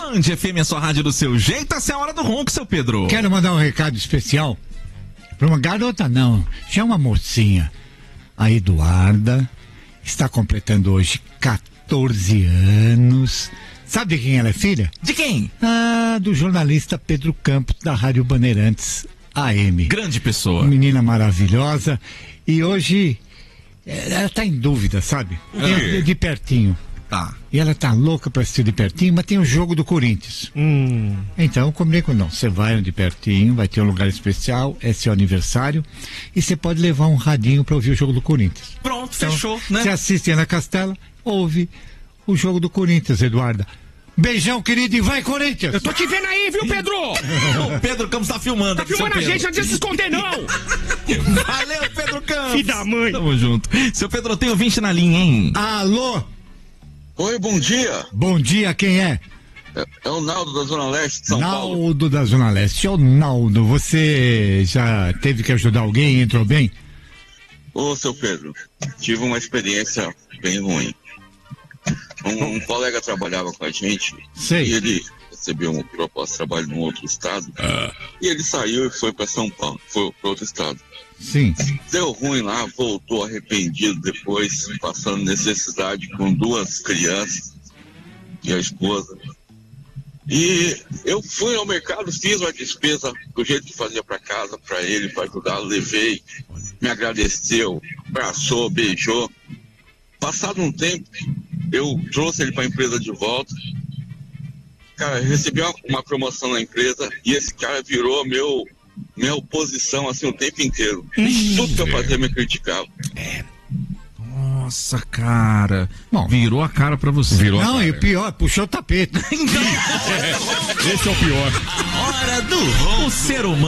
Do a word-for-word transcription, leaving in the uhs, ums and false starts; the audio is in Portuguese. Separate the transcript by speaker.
Speaker 1: Band F M, a sua rádio do seu jeito. Essa é a hora do ronco, seu Pedro.
Speaker 2: Quero mandar um recado especial para uma garota, não, já uma mocinha. A Eduarda está completando hoje quatorze anos. Sabe de quem ela é filha?
Speaker 1: De quem?
Speaker 2: Ah, do jornalista Pedro Campos, da Rádio Bandeirantes A M.
Speaker 1: Grande pessoa.
Speaker 2: Menina maravilhosa. E hoje ela está em dúvida, sabe? De, de pertinho.
Speaker 1: Tá.
Speaker 2: E ela tá louca pra assistir de pertinho, mas tem o jogo do Corinthians.
Speaker 1: Hum.
Speaker 2: Então eu combinei com não. Você vai de pertinho, vai ter um lugar especial, é seu aniversário, e você pode levar um radinho pra ouvir o jogo do Corinthians.
Speaker 1: Pronto,
Speaker 2: então,
Speaker 1: fechou, né?
Speaker 2: Você assiste Ana Castela, ouve o jogo do Corinthians, Eduarda. Beijão, querido, e vai, Corinthians!
Speaker 3: Eu tô te vendo aí, viu, Pedro?
Speaker 1: O Pedro Campos tá filmando.
Speaker 3: Tá
Speaker 1: aqui,
Speaker 3: filmando a
Speaker 1: seu
Speaker 3: gente, não adianta se esconder, não!
Speaker 1: Valeu, Pedro Campos!
Speaker 3: Filho da mãe!
Speaker 1: Tamo junto. Seu Pedro, tem ouvinte na linha, hein?
Speaker 2: Alô?
Speaker 4: Oi, bom dia.
Speaker 2: Bom dia, quem é?
Speaker 4: É, é o Naldo da Zona Leste de São Paulo.
Speaker 2: Naldo da Zona Leste. Ô, Naldo, você já teve que ajudar alguém e entrou bem?
Speaker 4: Ô, seu Pedro, tive uma experiência bem ruim. Um, um colega trabalhava com a gente.
Speaker 2: Sei.
Speaker 4: E ele recebeu uma proposta de trabalho num outro estado. Ah. E ele saiu e foi para São Paulo, foi para outro estado.
Speaker 2: Sim.
Speaker 4: Deu ruim lá, voltou arrependido depois, passando necessidade com duas crianças e a esposa. E eu fui ao mercado, fiz uma despesa do jeito que fazia para casa, para ele, para ajudar, levei, me agradeceu, abraçou, beijou. Passado um tempo, eu trouxe ele para a empresa de volta. Cara, recebi uma, uma promoção na empresa e esse cara virou meu... minha oposição, assim, o tempo inteiro. Hum, Tudo que eu fazia me criticava.
Speaker 1: É. Nossa, cara. Bom, virou a cara pra você.
Speaker 2: Virou Não, e o pior, puxou o tapete.
Speaker 1: Esse é o pior. Hora do ronco. O ser humano